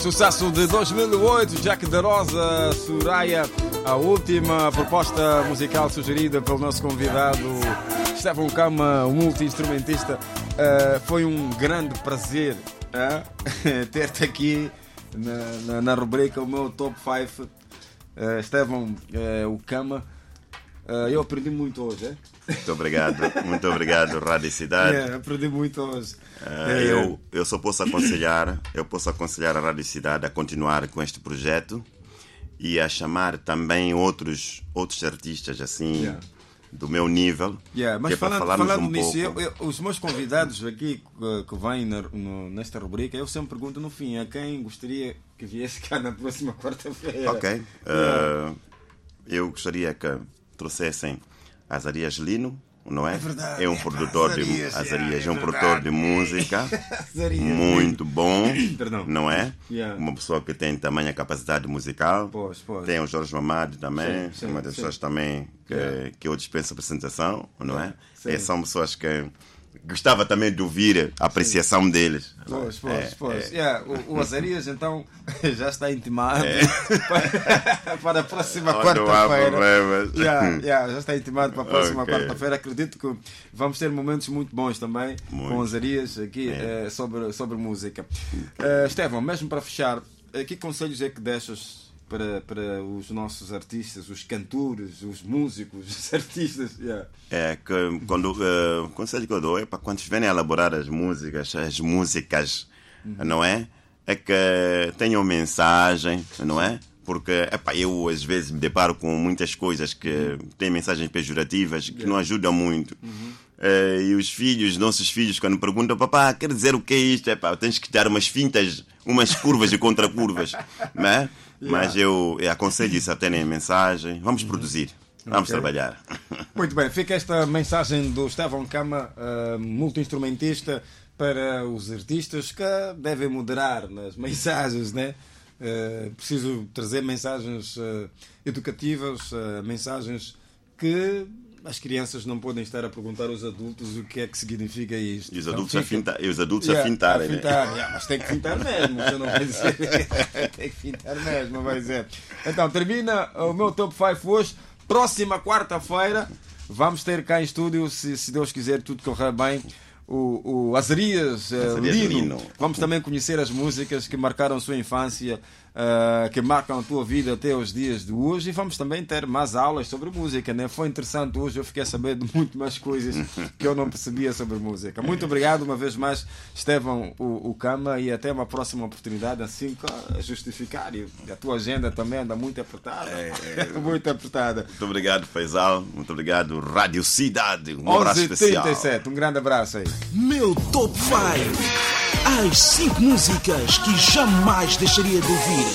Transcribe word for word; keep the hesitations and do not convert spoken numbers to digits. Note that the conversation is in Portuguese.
Sucesso de dois mil e oito, Jack da Rosa, Soraya, a última proposta musical sugerida pelo nosso convidado Estevão Cama, um multi-instrumentista. Uh, foi um grande prazer uh, ter-te aqui na, na, na rubrica O Meu Top cinco. Uh, Estevão, uh, o Cama. Uh, eu aprendi muito hoje, é? Muito obrigado, muito obrigado, Rádio Cidade. Yeah, aprendi muito hoje. Uh, eu, eu só posso aconselhar, eu posso aconselhar a Rádio Cidade a continuar com este projeto e a chamar também outros, outros artistas assim, yeah, do meu nível. Yeah, mas que é falando, para falarmos falando um nisso, pouco. eu, eu, os meus convidados aqui que, que vêm na, no, nesta rubrica, eu sempre pergunto no fim a quem gostaria que viesse cá na próxima quarta-feira. Ok. Yeah. Uh, eu gostaria que trouxessem Azarias Lino, não é? É verdade. É um produtor Azarias, de Azarias, yeah, é um é produtor de música Azarias, muito bom, Perdão. não é? Yeah. Uma pessoa que tem tamanha capacidade musical. Pois, pois. Tem o Jorge Mamado também, Sim, sim, uma das sim. pessoas também que, Yeah. que eu dispenso apresentação, não é? Sim. É, são pessoas que gostava também de ouvir a apreciação deles. Pois, pois, É, pois. é. Yeah, o, o Azarias então já está intimado É. para, para a próxima Não há quarta-feira. problemas. Yeah, yeah, já está intimado para a próxima Ok. quarta-feira. Acredito que vamos ter momentos muito bons também Muito. com o Azarias aqui É. eh, sobre, sobre música. Eh, Estevão, mesmo para fechar, eh, que conselhos é que deixas para, para os nossos artistas, os cantores, os músicos, os artistas? Yeah. É que quando uh, o conselho que eu dou é para quando estiverem a elaborar as músicas, as músicas, Uhum. não é? É que tenham mensagem, não é? Porque epá, eu às vezes me deparo com muitas coisas que têm mensagens pejorativas que não ajudam muito. Uhum. Eh, e os filhos, nossos filhos, quando perguntam, papá, quer dizer o que é isto? Epá, tens que dar umas fintas, umas curvas e contracurvas, não é? Mas eu, eu aconselho isso a terem mensagem. Vamos produzir, vamos Ok. trabalhar. Muito bem, fica esta mensagem do Estevão Cama, uh, multi-instrumentista, para os artistas que devem moderar nas mensagens, né? Uh, preciso trazer mensagens uh, educativas, uh, mensagens que as crianças não podem estar a perguntar aos adultos o que é que significa isto. E os Então, adultos, a, fica- finta, e os adultos Yeah, a fintarem, a né? fintar, yeah, mas tem que fintar mesmo, você não vai dizer. Tem que fintar mesmo, vai dizer. Então, termina o meu top cinco hoje. Próxima quarta-feira vamos ter cá em estúdio, se, se Deus quiser, tudo correr bem, o, o Azarias, eh, Azarias Lino. Lino. Vamos também conhecer as músicas que marcaram a sua infância, eh, que marcam a tua vida até os dias de hoje, e vamos também ter mais aulas sobre música, né? Foi interessante hoje, eu fiquei a saber de muito mais coisas que eu não percebia sobre música. Muito obrigado uma vez mais, Estevão o, o Cama, e até uma próxima oportunidade, assim a justificar. E a tua agenda também anda muito apertada. É, Muito apertada. Muito obrigado, Faisal. Muito obrigado, Rádio Cidade. Um abraço onze e especial. trinta e sete, um grande abraço aí. Meu Top cinco. As cinco músicas que jamais deixaria de ouvir.